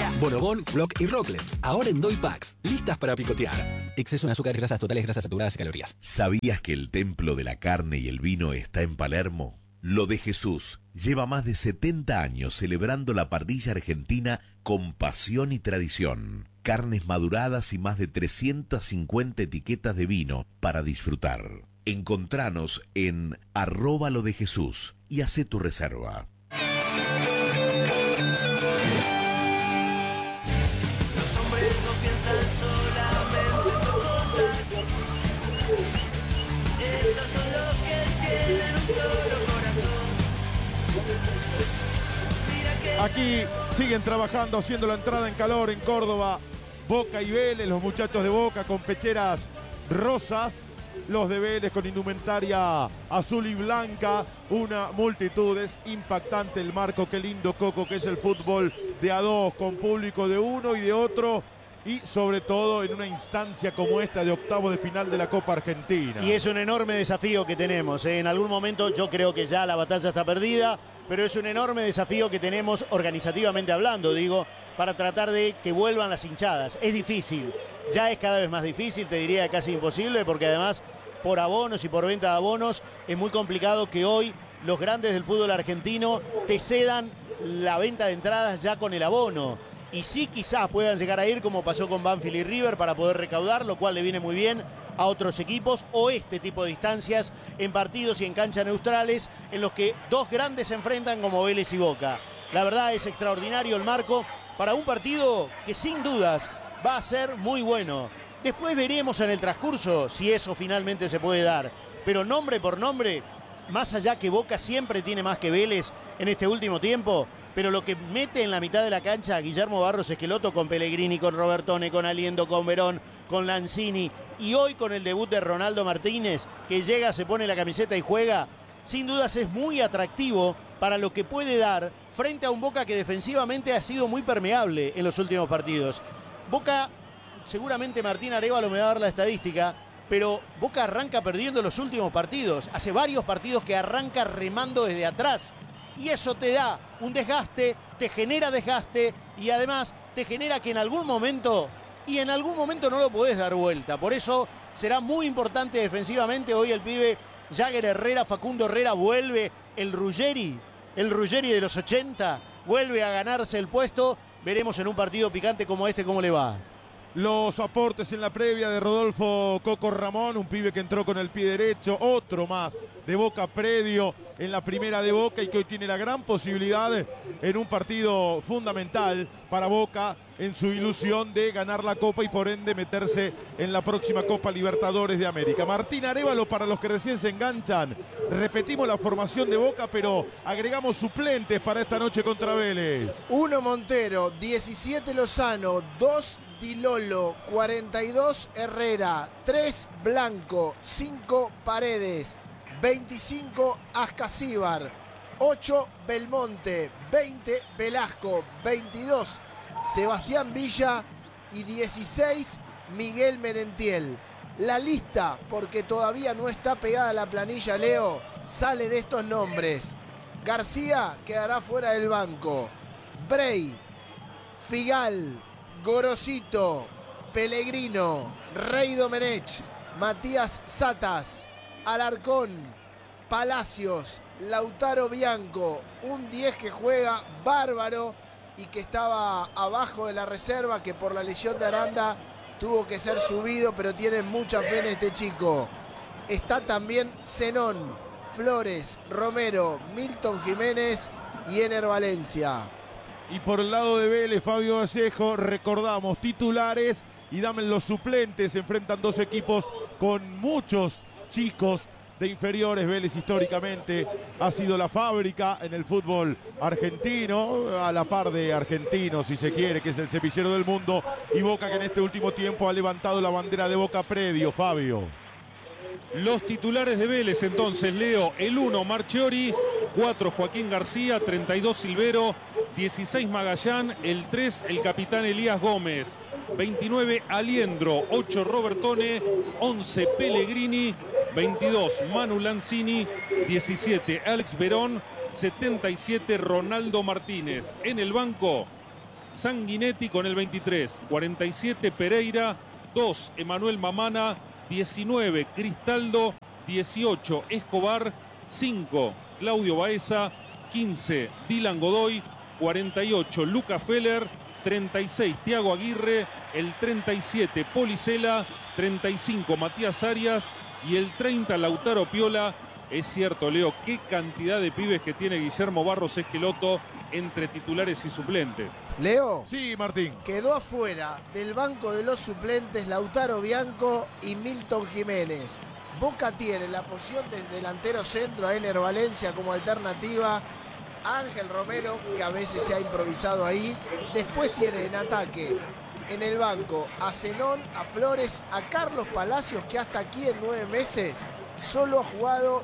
Bonobón, Block y Rocklets, ahora en Doy Packs, listas para picotear. Exceso en azúcar, grasas totales, grasas saturadas y calorías. ¿Sabías que el templo de la carne y el vino está en Palermo? Lo de Jesús lleva más de 70 años celebrando la parrilla argentina con pasión y tradición. Carnes maduradas y más de 350 etiquetas de vino para disfrutar. Encontranos en @lodejesús y hacé tu reserva. Los hombres no piensan solamente en cosas. Esos son los que tienen un solo corazón. Aquí siguen trabajando, haciendo la entrada en calor en Córdoba. Boca y Vélez, los muchachos de Boca con pecheras rosas. Los de Vélez con indumentaria azul y blanca. Una multitud, es impactante el marco. Qué lindo, Coco, que es el fútbol de a dos, con público de uno y de otro. Y sobre todo en una instancia como esta de octavo de final de la Copa Argentina. Y es un enorme desafío que tenemos. En algún momento yo creo que ya la batalla está perdida, pero es un enorme desafío que tenemos organizativamente hablando, digo, para tratar de que vuelvan las hinchadas. Es difícil, ya es cada vez más difícil, te diría casi imposible, porque además por abonos y por venta de abonos es muy complicado que hoy los grandes del fútbol argentino te cedan la venta de entradas ya con el abono. Y sí, quizás puedan llegar a ir como pasó con Banfield y River para poder recaudar, lo cual le viene muy bien a otros equipos, o este tipo de distancias en partidos y en canchas neutrales en los que dos grandes se enfrentan como Vélez y Boca. La verdad es extraordinario el marco para un partido que sin dudas va a ser muy bueno. Después veremos en el transcurso si eso finalmente se puede dar, pero nombre por nombre, más allá que Boca siempre tiene más que Vélez en este último tiempo, pero lo que mete en la mitad de la cancha a Guillermo Barros Esqueloto con Pellegrini, con Robertone, con Aliendo, con Verón, con Lanzini y hoy con el debut de Ronaldo Martínez, que llega, se pone la camiseta y juega, sin dudas es muy atractivo para lo que puede dar frente a un Boca que defensivamente ha sido muy permeable en los últimos partidos. Boca, seguramente Martín Arévalo me va a dar la estadística, pero Boca arranca perdiendo los últimos partidos. Hace varios partidos que arranca remando desde atrás. Y eso te da un desgaste, te genera desgaste y además te genera que en algún momento no lo podés dar vuelta. Por eso será muy importante defensivamente. Hoy el pibe Jagger Herrera, Facundo Herrera, vuelve el Ruggeri de los 80, vuelve a ganarse el puesto. Veremos en un partido picante como este cómo le va. Los aportes en la previa de Rodolfo Coco Ramón, un pibe que entró con el pie derecho, otro más de Boca predio en la primera de Boca y que hoy tiene la gran posibilidad en un partido fundamental para Boca en su ilusión de ganar la Copa y por ende meterse en la próxima Copa Libertadores de América. Martín Arévalo, para los que recién se enganchan, repetimos la formación de Boca, pero agregamos suplentes para esta noche contra Vélez. 1 Montero, 17 Lozano, 2 Di Lolo, 42 Herrera, 3 Blanco, 5 Paredes, 25 Ascasíbar, 8 Belmonte, 20 Velasco, 22 Sebastián Villa y 16 Miguel Merentiel. La lista, porque todavía no está pegada la planilla, Leo, sale de estos nombres. García quedará fuera del banco. Brey, Figal, Gorosito, Pellegrino, Rey Domenech, Matías Satas, Alarcón, Palacios, Lautaro Bianco, un 10 que juega bárbaro y que estaba abajo de la reserva, que por la lesión de Aranda tuvo que ser subido, pero tienen mucha fe en este chico. Está también Zenón, Flores, Romero, Milton Jiménez y Ener Valencia. Y por el lado de Vélez, Fabio Vallejo, recordamos titulares y dame los suplentes. Se enfrentan dos equipos con muchos chicos de inferiores. Vélez históricamente ha sido la fábrica en el fútbol argentino, a la par de Argentino, si se quiere, que es el cepillero del mundo. Y Boca, que en este último tiempo ha levantado la bandera de Boca predio, Fabio. Los titulares de Vélez entonces, Leo, el 1 Marchiori, 4 Joaquín García, 32 Silvero, 16 Magallán, el 3 el capitán Elías Gómez, 29 Aliendro, 8 Robertone, 11 Pellegrini, 22 Manu Lanzini, 17 Alex Verón, 77 Ronaldo Martínez. En el banco, Sanguinetti con el 23. 47 Pereira. 2 Emanuel Mamana. 19 Cristaldo. 18 Escobar. 5 Claudio Baeza. 15 Dylan Godoy. 48 Luca Feller. 36 Thiago Aguirre. El 37 Policela. 35 Matías Arias. Y el 30 Lautaro Piola. Es cierto, Leo, qué cantidad de pibes que tiene Guillermo Barros Esqueloto entre titulares y suplentes. Leo. Sí, Martín. Quedó afuera del banco de los suplentes Lautaro Bianco y Milton Jiménez. Boca tiene la posición de delantero centro a Ener Valencia como alternativa. Ángel Romero, que a veces se ha improvisado ahí. Después tiene en ataque, en el banco, a Zenón, a Flores, a Carlos Palacios, que hasta aquí en 9 meses solo ha jugado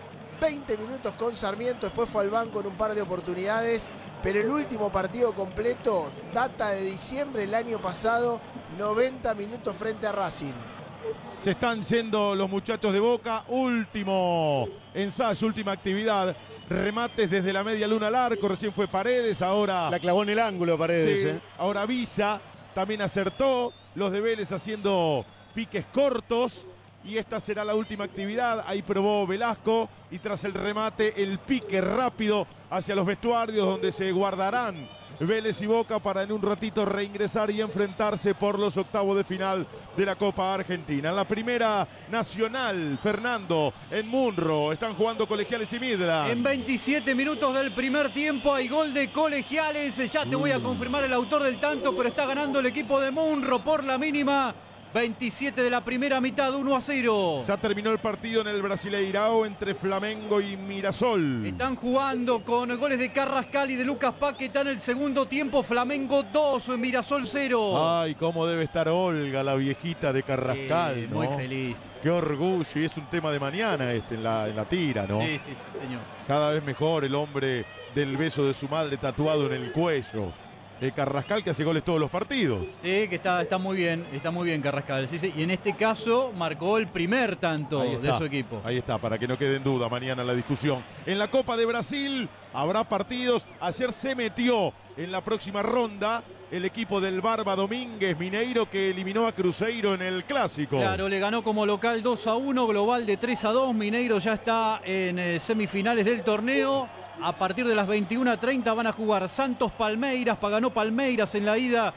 20 minutos con Sarmiento, después fue al banco en un par de oportunidades, pero el último partido completo data de diciembre del año pasado, 90 minutos frente a Racing. Se están yendo los muchachos de Boca. Último ensayo, última actividad. Remates desde la media luna al arco. Recién fue Paredes, ahora... La clavó en el ángulo Paredes. Sí, ahora Villa también acertó. Los de Vélez haciendo piques cortos. Y esta será la última actividad. Ahí probó Velasco. Y tras el remate, el pique rápido hacia los vestuarios, donde se guardarán Vélez y Boca para en un ratito reingresar y enfrentarse por los octavos de final de la Copa Argentina. En la primera nacional, Fernando, en Munro, están jugando Colegiales y Midland. En 27 minutos del primer tiempo hay gol de Colegiales. Ya te voy a confirmar el autor del tanto, pero está ganando el equipo de Munro por la mínima. 27 de la primera mitad, 1-0. Ya terminó el partido en el Brasileirao entre Flamengo y Mirasol. Están jugando con goles de Carrascal y de Lucas Paquetá en el segundo tiempo. Flamengo 2, Mirasol 0. Ay, cómo debe estar Olga, la viejita de Carrascal, ¿no? Muy feliz. Qué orgullo, y es un tema de mañana en la tira, ¿no? Sí, señor. Cada vez mejor el hombre del beso de su madre tatuado en el cuello. Carrascal, que hace goles todos los partidos. Sí, que está muy bien Carrascal. Sí, y en este caso marcó el primer tanto de su equipo. Ahí está, para que no quede en duda mañana la discusión. En la Copa de Brasil habrá partidos. Ayer se metió en la próxima ronda el equipo del Barba Domínguez Mineiro, que eliminó a Cruzeiro en el Clásico. Claro, le ganó como local 2-1, global de 3-2. Mineiro ya está en semifinales del torneo. A partir de las 21:30 van a jugar Santos Palmeiras. Ganó Palmeiras en la ida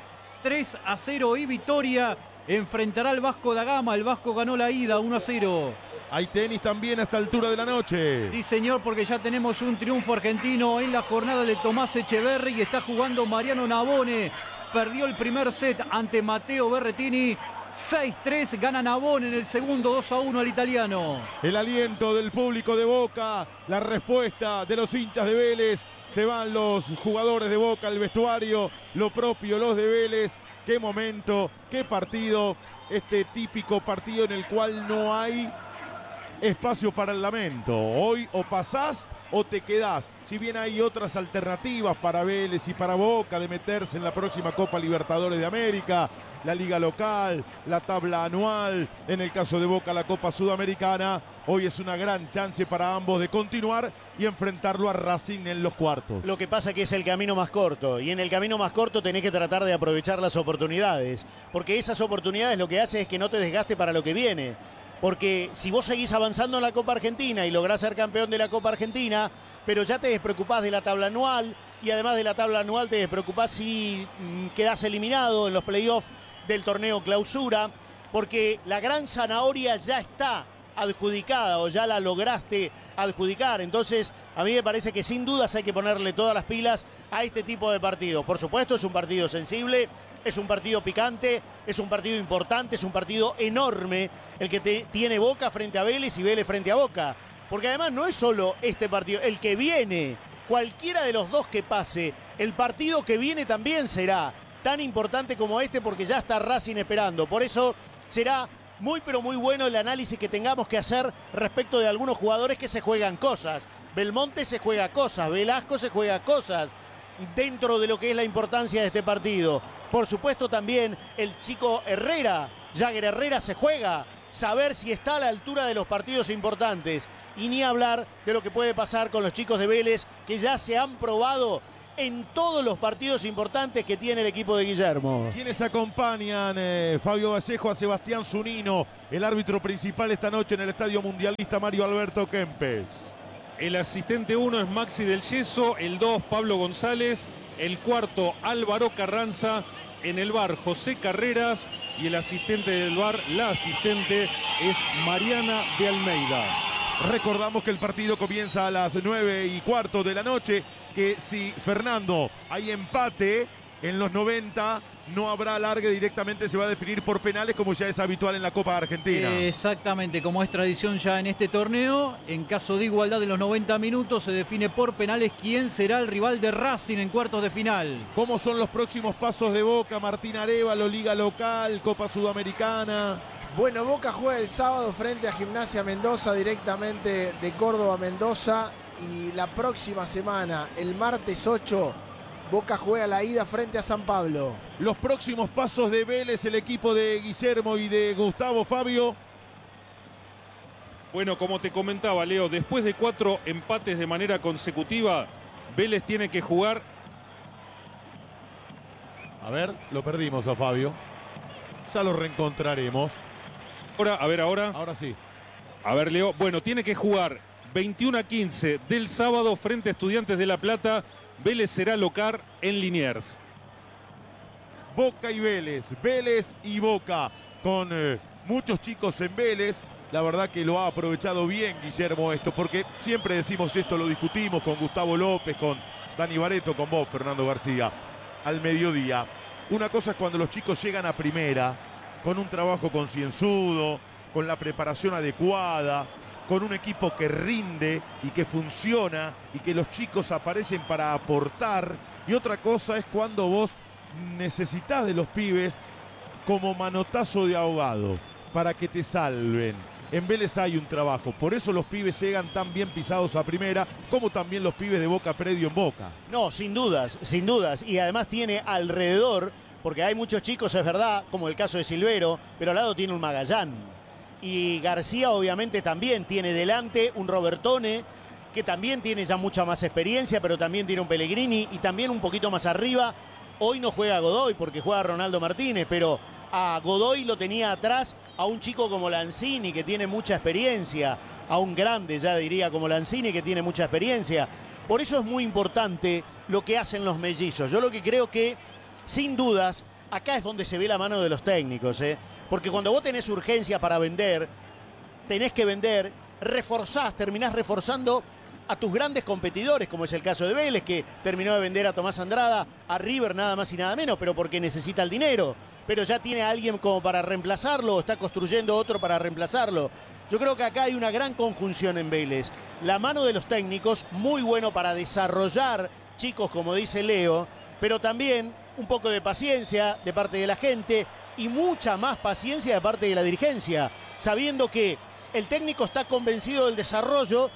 3-0 y Vitória enfrentará al Vasco da Gama. El Vasco ganó la ida 1-0. Hay tenis también a esta altura de la noche. Sí, señor, porque ya tenemos un triunfo argentino en la jornada de Tomás Echeverri y está jugando Mariano Navone. Perdió el primer set ante Matteo Berrettini. 6-3, gana Navone en el segundo, 2-1 al italiano. El aliento del público de Boca, la respuesta de los hinchas de Vélez. Se van los jugadores de Boca al vestuario, lo propio los de Vélez. Qué momento, qué partido, este típico partido en el cual no hay espacio para el lamento. Hoy o pasás o te quedás. Si bien hay otras alternativas para Vélez y para Boca de meterse en la próxima Copa Libertadores de América, la liga local, la tabla anual, en el caso de Boca la Copa Sudamericana, hoy es una gran chance para ambos de continuar y enfrentarlo a Racing en los cuartos. Lo que pasa que es el camino más corto, y en el camino más corto tenés que tratar de aprovechar las oportunidades, porque esas oportunidades lo que hace es que no te desgaste para lo que viene. Porque si vos seguís avanzando en la Copa Argentina y lográs ser campeón de la Copa Argentina, pero ya te despreocupás de la tabla anual, y además de la tabla anual te despreocupás si quedás eliminado en los playoffs del torneo clausura, porque la gran zanahoria ya está adjudicada o ya la lograste adjudicar. Entonces a mí me parece que sin dudas hay que ponerle todas las pilas a este tipo de partido. Por supuesto es un partido sensible, es un partido picante, es un partido importante, es un partido enorme el que tiene Boca frente a Vélez y Vélez frente a Boca. Porque además no es solo este partido, el que viene, cualquiera de los dos que pase, el partido que viene también será tan importante como este, porque ya está Racing esperando. Por eso será muy pero muy bueno el análisis que tengamos que hacer respecto de algunos jugadores que se juegan cosas. Belmonte se juega cosas, Velasco se juega cosas dentro de lo que es la importancia de este partido. Por supuesto también el chico Herrera, Jagger Herrera, se juega saber si está a la altura de los partidos importantes. Y ni hablar de lo que puede pasar con los chicos de Vélez, que ya se han probado en todos los partidos importantes que tiene el equipo de Guillermo. Quienes acompañan, Fabio Vallejo, a Sebastián Zunino, el árbitro principal esta noche en el Estadio Mundialista, Mario Alberto Kempes. El asistente 1 es Maxi del Yeso, el 2 Pablo González, el cuarto Álvaro Carranza, en el VAR José Carreras y el asistente del VAR, la asistente, es Mariana de Almeida. Recordamos que el partido comienza a las 9:15 de la noche, que si Fernando hay empate en los 90, no habrá alargue, directamente se va a definir por penales, como ya es habitual en la Copa Argentina. Exactamente, como es tradición ya en este torneo, en caso de igualdad de los 90 minutos se define por penales quién será el rival de Racing en cuartos de final. ¿Cómo son los próximos pasos de Boca? Martín Arévalo, Liga Local, Copa Sudamericana. Bueno, Boca juega el sábado frente a Gimnasia Mendoza, directamente de Córdoba a Mendoza. Y la próxima semana, el martes 8, Boca juega la ida frente a San Pablo. Los próximos pasos de Vélez, el equipo de Guillermo y de Gustavo, Fabio. Bueno, como te comentaba, Leo, después de 4 empates de manera consecutiva, Vélez tiene que jugar. A ver, lo perdimos a Fabio. Ya lo reencontraremos. Ahora. Ahora sí. A ver, Leo. Bueno, tiene que jugar 21-15 del sábado frente a Estudiantes de La Plata. Vélez será local en Liniers. Boca y Vélez, Vélez y Boca, con muchos chicos en Vélez. La verdad que lo ha aprovechado bien Guillermo esto, porque siempre decimos esto, lo discutimos con Gustavo López, con Dani Barreto, con vos, Fernando García, al mediodía. Una cosa es cuando los chicos llegan a primera, con un trabajo concienzudo, con la preparación adecuada, con un equipo que rinde y que funciona y que los chicos aparecen para aportar. Y otra cosa es cuando vos necesitas de los pibes como manotazo de ahogado para que te salven. En Vélez hay un trabajo, por eso los pibes llegan tan bien pisados a primera, como también los pibes de Boca Predio en Boca. No, sin dudas, sin dudas. Y además tiene alrededor, porque hay muchos chicos, es verdad, como el caso de Silvero, pero al lado tiene un Magallán. Y García obviamente también tiene delante un Robertone, que también tiene ya mucha más experiencia, pero también tiene un Pellegrini, y también un poquito más arriba. Hoy no juega Godoy porque juega Ronaldo Martínez, pero a Godoy lo tenía atrás a un chico como Lanzini, que tiene mucha experiencia, a un grande ya diría como Lanzini, que tiene mucha experiencia. Por eso es muy importante lo que hacen los mellizos. Yo lo que creo que, sin dudas, acá es donde se ve la mano de los técnicos, porque cuando vos tenés urgencia para vender, tenés que vender, reforzás, terminás reforzando a tus grandes competidores, como es el caso de Vélez, que terminó de vender a Tomás Andrada, a River nada más y nada menos, pero porque necesita el dinero. Pero ya tiene a alguien como para reemplazarlo, o está construyendo otro para reemplazarlo. Yo creo que acá hay una gran conjunción en Vélez. La mano de los técnicos, muy bueno para desarrollar chicos, como dice Leo, pero también un poco de paciencia de parte de la gente y mucha más paciencia de parte de la dirigencia, sabiendo que el técnico está convencido del desarrollo,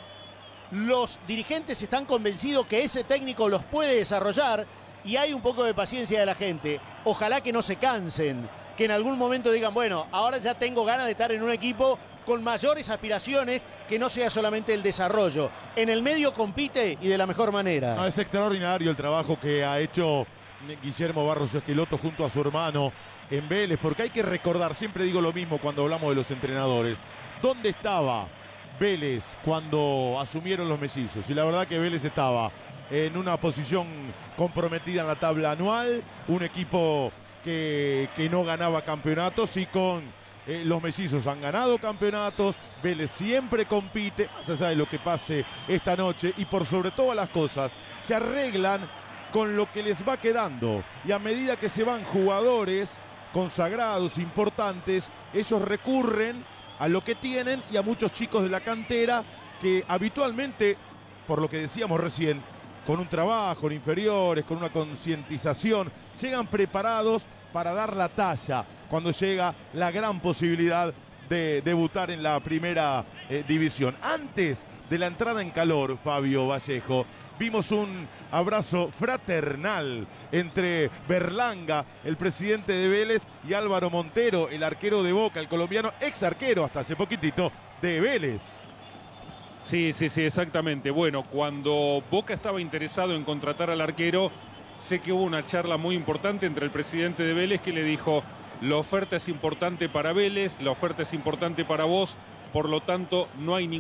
los dirigentes están convencidos que ese técnico los puede desarrollar y hay un poco de paciencia de la gente. Ojalá que no se cansen, que en algún momento digan, bueno, ahora ya tengo ganas de estar en un equipo con mayores aspiraciones, que no sea solamente el desarrollo. En el medio compite y de la mejor manera. No, es extraordinario el trabajo que ha hecho Guillermo Barros Esqueloto junto a su hermano en Vélez, porque hay que recordar, siempre digo lo mismo cuando hablamos de los entrenadores, ¿dónde estaba Vélez cuando asumieron los mellizos? Y la verdad que Vélez estaba en una posición comprometida en la tabla anual, un equipo que no ganaba campeonatos, y con los mellizos han ganado campeonatos. Vélez siempre compite, más allá de lo que pase esta noche, y por sobre todas las cosas se arreglan con lo que les va quedando, y a medida que se van jugadores consagrados, importantes, ellos recurren a lo que tienen y a muchos chicos de la cantera que habitualmente, por lo que decíamos recién, con un trabajo en inferiores, con una concientización, llegan preparados para dar la talla cuando llega la gran posibilidad de debutar en la primera división. Antes de la entrada en calor, Fabio Vallejo, vimos un abrazo fraternal entre Berlanga, el presidente de Vélez, y Álvaro Montero, el arquero de Boca, el colombiano, ex arquero hasta hace poquitito de Vélez. Sí, exactamente. Bueno, cuando Boca estaba interesado en contratar al arquero, sé que hubo una charla muy importante entre el presidente de Vélez que le dijo: la oferta es importante para Vélez, la oferta es importante para vos, por lo tanto no hay ningún